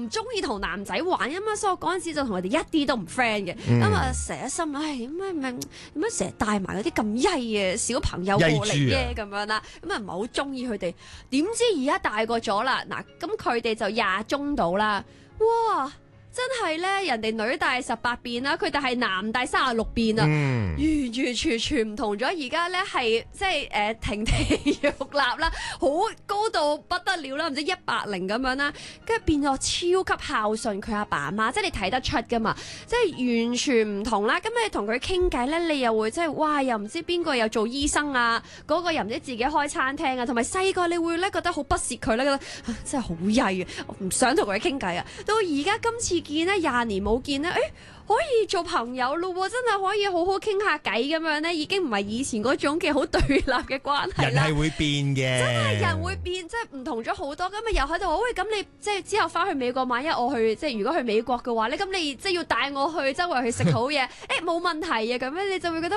唔中意同男仔玩啊嘛，所以我嗰陣時就同佢哋一啲都唔 friend 嘅。咁啊成日心諗，唉點解成日帶埋嗰啲咁曳嘅小朋友過嚟嘅咁樣啦？咁啊唔係好中意佢哋。點知而家大個咗啦，嗱咁佢哋就廿中到啦，哇！真係咧，人哋女大18變啦，佢哋係男大36變啊，完完全全唔同咗。而家咧係即係亭亭玉立啦，好高到不得了啦，唔知180咁樣啦，跟住變咗超級孝順佢阿爸阿媽，即係你睇得出噶嘛，即係完全唔同啦。咁你同佢傾偈咧，你又會即係哇，又唔知邊個又做醫生啊，嗰個又唔知自己開餐廳啊，同埋細個你會咧覺得好不屑佢咧，覺得真係好曳啊，我唔想同佢傾偈啊。到而家今次見咧20年冇見咧，可以做朋友咯喎，真係可以好好傾下偈咁樣咧，已經唔係以前嗰種嘅好對立嘅關係啦。 人係會變嘅， 真係人會變，即係唔同咗好多。咁啊又喺度話喂，咁你即係之後翻去美國，萬一我去即係如果去美國嘅話咧，咁你即係要帶我去周圍去食好嘢，冇問題嘅咁樣，你就會覺得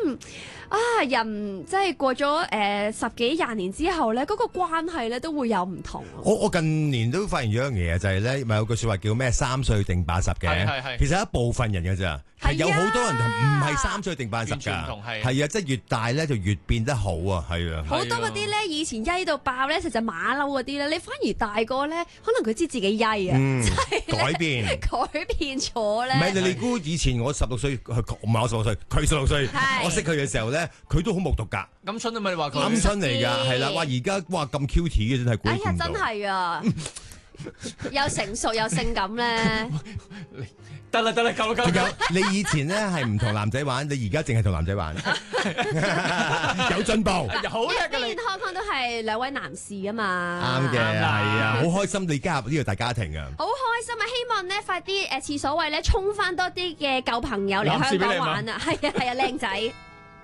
人即係過咗10幾20年之後咧，嗰個關係咧都會有唔同。 我近年都發現咗一樣嘢，就係咧，咪有句說話叫咩3歲定80嘅， 係其實一部分人嘅咋，係有好多人唔係3歲定80㗎，係啊，即係越大咧就越變得好啊，係啊， 好多嗰啲咧以前曳到爆咧，實隻馬騮嗰啲咧，你反而大個咧，可能佢知自己曳啊， 改變咗咧。 唔係你估以前我16歲，唔係我16歲，佢16歲，我識佢嘅時候咧，佢都好木獨㗎， 鵪鶉啊嘛，你話佢鵪鶉嚟㗎，係啦，哇而家哇咁 cute 嘅真係估唔到。 哎呀，真係啊！又成熟又性感咧， 得啦，夠啦。 你以前咧係唔同男仔玩，你而家淨係同男仔玩，有進步。 好嘅， 健康康都係2位男士啊嘛。 啱嘅，係啊，好開心你加入呢個大家庭啊！ 好開心啊！希望咧快啲廁所位咧衝翻多啲嘅舊朋友嚟香港玩啊！係啊，靚仔。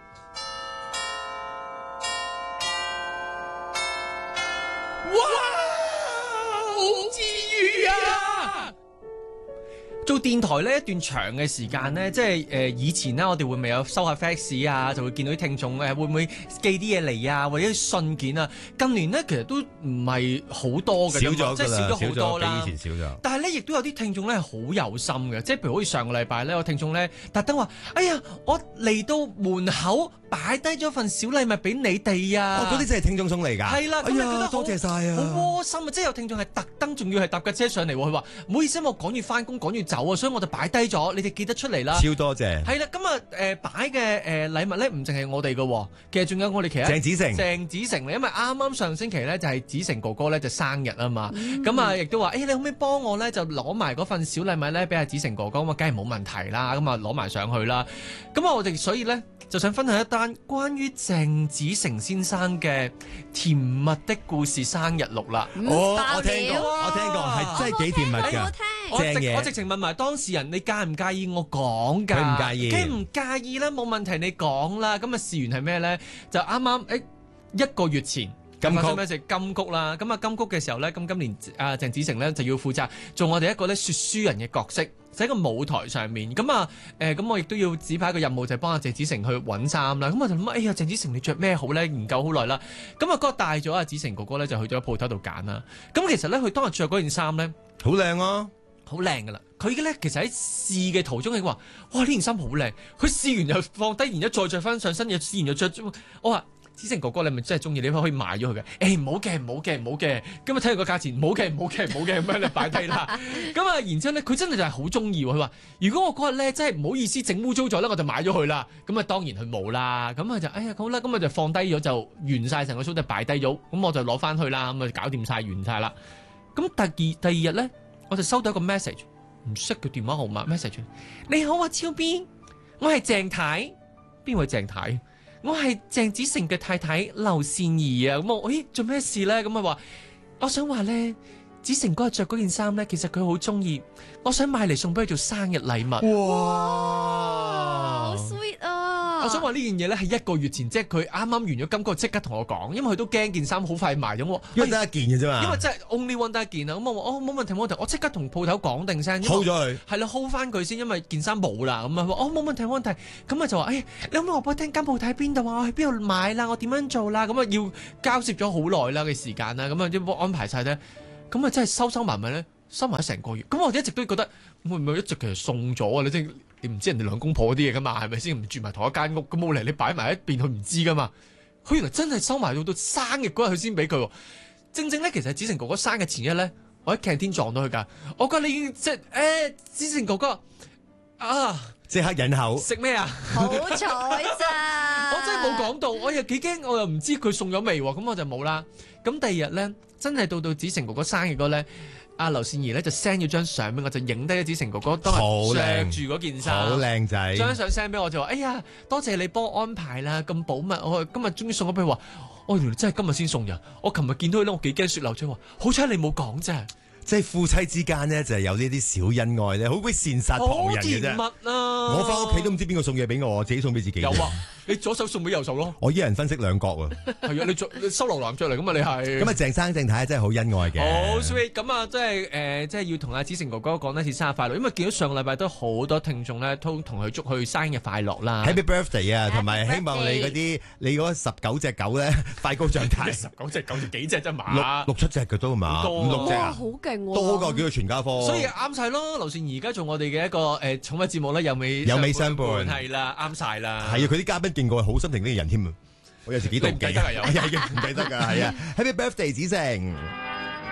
哇！好治癒啊！做電台呢一段長嘅時間呢，即係以前呢，我哋會唔會有收下 fax 啊，就會見到啲聽眾會唔會寄啲嘢嚟啊，或者啲信件啊？近年呢，其實都唔係好多嘅， 少咗即係少咗好多啦。 比以前少咗。 但係呢，亦都有啲聽眾呢，好有心嘅，即係譬如好似上個禮拜呢，有聽眾呢，特登話：哎呀，我嚟到門口擺低咗份小禮物俾你哋啊！ 嗰啲真係聽眾送嚟㗎。 係啦，咁你覺得多謝晒啊！ 好窩心啊！即係有聽眾係特登，仲要係搭架車上嚟喎。佢話：唔好意思，我趕住翻工，趕住走啊，所以我就擺低咗。你哋記得出嚟啦。 超多謝。 係啦，咁啊擺嘅禮物咧，唔淨係我哋嘅，其實仲有我哋其他。鄭子誠嚟，因為啱啱上星期咧就係子誠哥哥咧就生日啊嘛。咁啊亦都話：你可唔可以幫我咧就攞埋嗰份小禮物咧俾阿子誠哥哥？咁啊，梗係冇問題啦。咁啊攞埋上去啦。咁啊，我哋所以咧就想分享一單關於鄭子誠先生嘅甜蜜的故事生日錄啦。 我聽過，係真係幾甜蜜㗎。 我直情問埋當事人，你介唔介意我講㗎？ 佢唔介意， 梗唔介意啦，冇問題，你講啦。咁啊，事緣係咩咧？就啱啱1個月前，發生咩事？金曲啦。咁啊，金曲嘅時候咧，咁今年鄭子誠咧就要負責做我哋一個咧說書人嘅角色，就喺個舞台上面。咁啊咁我亦都要指派一個任務，就係幫阿鄭子誠去揾衫啦。咁我就諗，哎呀，鄭子誠你着咩好咧？研究好耐啦。咁啊，嗰日帶咗阿子誠哥哥咧，就去咗鋪頭度揀啦。咁其實咧，佢當日着嗰件衫咧， 好靚啊！ 好靚噶啦！佢嘅咧，其實喺試嘅途中，佢話：哇，呢件衫好靚！佢試完又放低，然之後再着翻上身，又試完又着。我話：子誠哥哥，你咪真係中意？你可以買咗佢嘅。唔好嘅。今日睇下個價錢，唔好嘅，咁樣你擺低啦。咁啊，然之後咧，佢真係就係好中意。佢話：如果我嗰日咧真係唔好意思整污糟咗咧，我就買咗佢啦。咁啊，當然佢冇啦。咁啊就好啦，咁啊就放低咗，就完晒成個 show 就擺低咗。咁我就攞翻去啦，咁啊搞掂晒，完晒啦。咁第二日咧。我就收到一個 message， 唔識嘅電話號碼 message。你好啊，超 B， 我係鄭太，邊位鄭太？我係鄭子誠嘅太太劉善儀啊。咁我做咩事咧？咁佢話，我想話咧，子誠嗰日着嗰件衫咧，其實佢好中意，我想買嚟送俾佢做生日禮物。 哇，好 sweet 啊！ 我想話呢件嘢咧係1個月前，即係佢啱啱完咗金曲，即刻同我講，因為佢都驚件衫好快賣咗。 因為得一件嘅啫嘛。因為真係 only one 得一件啊。咁我話冇問題，我即刻同鋪頭講定聲 hold 咗佢。 係啦 hold 翻佢先，因為件衫冇啦。咁啊冇問題。咁啊就話你可唔可以話俾我聽間鋪頭喺邊度啊？我喺邊度買啦？我點樣做啦？咁啊要交涉咗好耐啦嘅時間啦。咁啊啲安排晒咧。咁啊真係收埋埋咧， 收埋咗成個月。咁我哋一直都覺得會唔會一直其實送咗啊？你即係你唔知人哋兩公婆嗰啲嘢噶嘛，係咪先？唔住埋同一間屋，咁冇理由你擺埋一邊，佢唔知噶嘛。佢原來真係收埋到生日嗰日佢先俾佢。正正咧，其實子成哥哥生嘅前一日咧，我喺 canteen 撞到佢㗎。我覺得你已經即係子成哥哥啊！ 即刻忍口食咩啊？ 好彩咋！ 我真係冇講到，我又幾驚，我又唔知佢送咗未喎，咁我就冇啦。咁第二日咧，真係到子成哥哥生日嗰咧，阿劉善儀咧就 send 咗張相俾我，就影低咗子成哥哥當日着住嗰件衫， 好靚仔。 張相 send 俾我就話：哎呀，多謝你幫我安排啦，咁保密。我今日終於送咗俾佢話，我原來真係今日先送人。我琴日見到佢咧，我幾驚雪流出話，好彩你冇講啫。 即係夫妻之間咧，就係有呢啲小恩愛咧，好鬼善殺旁人嘅啫。 好甜蜜啊！ 我翻屋企都唔知邊個送嘢俾我，自己送俾自己。 有啊，你左手送俾右手咯。 我一人分飾兩角啊。 係啊，你收留男着嚟咁嘛，你係。 咁啊，鄭生鄭太真係好恩愛嘅。 好 sweet，咁啊，即係即係要同阿子成哥哥講一次生日快樂，因為見到上個禮拜都好多聽眾咧，都同佢祝佢生日快樂啦。 Happy birthday 啊，同埋希望你嗰19隻狗咧快高長大。 19隻狗幾隻啫嘛 ？6、7隻嘅都嘛，5、6隻啊， 好勁喎！ 多過叫佢全家科。 所以啱晒咯，劉善儀而家做我哋嘅一個寵物節目咧，有尾相伴，係啦，啱晒啦。 係啊，佢啲嘉賓見過好心情呢個人添啊，我有時幾妒忌。 唔記得啊，有唔記得㗎，係啊。Happy birthday 子成。